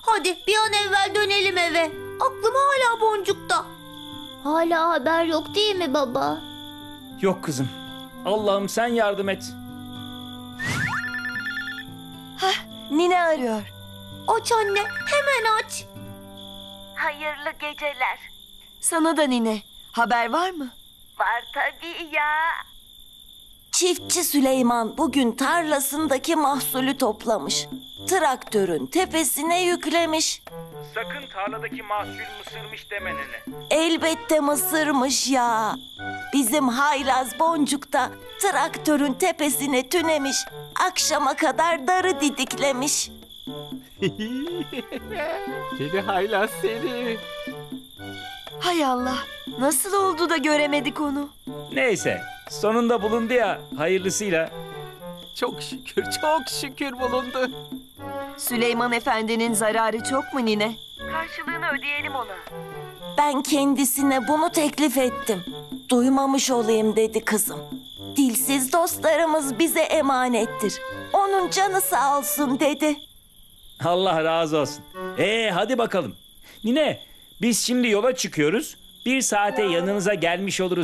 Hadi bir an evvel dönelim eve. Aklım hala Boncuk'ta. Hala haber yok değil mi baba? Yok kızım. Allah'ım sen yardım et. Nine arıyor. Aç anne, hemen aç. Hayırlı geceler. Sana da Nine. Haber var mı? Var tabii ya. Çiftçi Süleyman bugün tarlasındaki mahsulü toplamış. Traktörün tepesine yüklemiş. Sakın tarladaki mahsul mısırmış deme nene. Elbette mısırmış ya. Bizim haylaz Boncuk da traktörün tepesine tünemiş. Akşama kadar darı didiklemiş. Seni haylaz seni. Hay Allah. Nasıl oldu da göremedik onu? Neyse sonunda bulundu ya hayırlısıyla. Çok şükür, çok şükür bulundu. Süleyman Efendi'nin zararı çok mu Nine? Karşılığını ödeyelim ona. Ben kendisine bunu teklif ettim. Duymamış olayım dedi kızım. Dilsiz dostlarımız bize emanettir. Onun canı sağ olsun dedi. Allah razı olsun. Hadi bakalım. Nine biz şimdi yola çıkıyoruz. 1 saate yanınıza gelmiş oluruz.